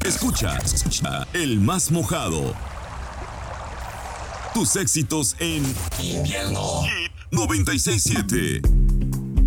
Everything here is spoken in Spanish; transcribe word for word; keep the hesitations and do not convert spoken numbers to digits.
Escucha, escucha el más mojado. Tus éxitos en Invierno Hit noventa y seis punto siete.